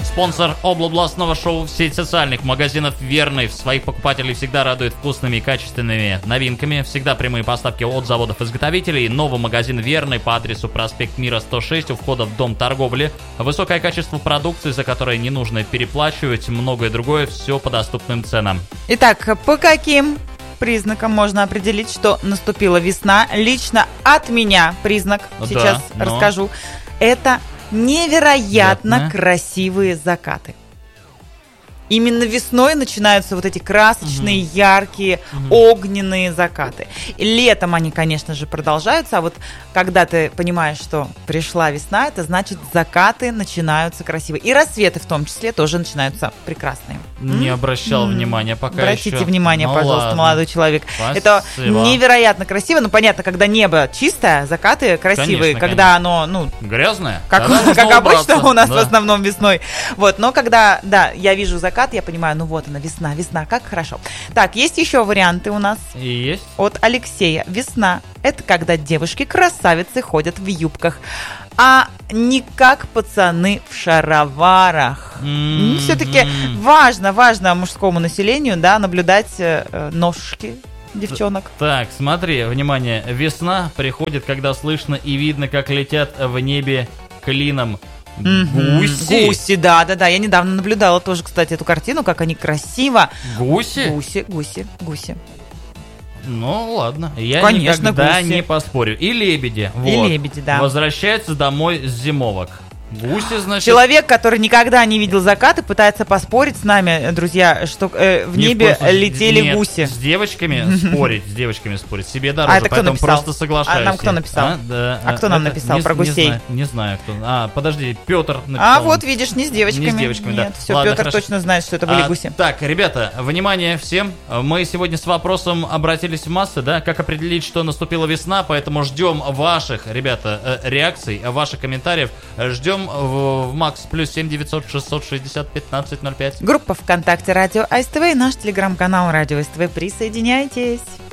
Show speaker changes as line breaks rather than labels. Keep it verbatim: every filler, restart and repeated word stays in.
Спонсор областного шоу, сеть социальных магазинов «Верный» своих покупателей всегда радует вкусными и качественными новинками. Всегда прямые поставки от заводов-изготовителей. Новый магазин «Верный» по адресу проспект Мира, сто шесть, у входа в Дом торговли. Высокое качество продукции, за которое не нужно переплачивать, многое другое, все по доступным ценам.
Итак, по каким признакам можно определить, что наступила весна? Лично от меня признак, сейчас
да, но...
расскажу, это невероятно
Понятно.
Красивые закаты. Именно весной начинаются вот эти красочные, угу. яркие, угу. огненные закаты. И летом они, конечно же, продолжаются, а вот когда ты понимаешь, что пришла весна, это значит, закаты начинаются красивые. И рассветы в том числе тоже начинаются прекрасные.
Не М-м-м. обращал М-м-м. внимания пока
Обратите
еще.
внимание,
ну,
пожалуйста,
ладно.
молодой человек.
Спасибо.
Это невероятно красиво. Ну, понятно, когда небо чистое, закаты красивые.
Конечно,
когда
конечно.
оно, ну...
Грязное?
Как, как обычно у нас
да.
в основном весной. Вот, но когда, да, я вижу закат, я понимаю, ну вот она, весна, весна, как хорошо. Так, есть еще варианты у нас.
И есть.
От Алексея. Весна – это когда девушки-красавицы ходят в юбках, а не как пацаны в шароварах. Mm-hmm. Все-таки важно, важно мужскому населению, да, наблюдать э, ножки девчонок.
Так, смотри, внимание, весна приходит, когда слышно и видно, как летят в небе клином
Mm-hmm.
гуси.
Гуси, да, да, да. Я недавно наблюдала тоже, кстати, эту картину, как они красиво.
Гуси?
Гуси, гуси, гуси.
Ну, ладно. Я
Конечно,
никогда
гуси.
не поспорю. И лебеди.
И
вот.
лебеди, да.
Возвращаются домой с зимовок. Гуси, значит...
Человек, который никогда не видел закаты, пытается поспорить с нами, друзья, что э, в
Ни
небе
в коем случае.
летели
Нет,
гуси.
С девочками спорить, с девочками спорить себе дороже,
А это кто
поэтому
написал?
просто соглашаюсь.
А нам кто написал?
А, да,
а кто нам написал
не,
про гусей?
Не знаю, не знаю кто. А, подожди, Петр написал.
А вот видишь, не с девочками.
Не с девочками, да.
Нет, все,
Ладно,
Петр
хорошо.
точно знает, что это были
а,
гуси.
Так, ребята, внимание всем. Мы сегодня с вопросом обратились в массы, да, как определить, что наступила весна, поэтому ждем ваших, ребята, реакций, ваших комментариев. Ждем в, в Макс плюс семь девятьсот шестьсот шестьдесят пятнадцать ноль пять.
Группа ВКонтакте Радио АСТВ и наш телеграм-канал Радио СТВ. Присоединяйтесь.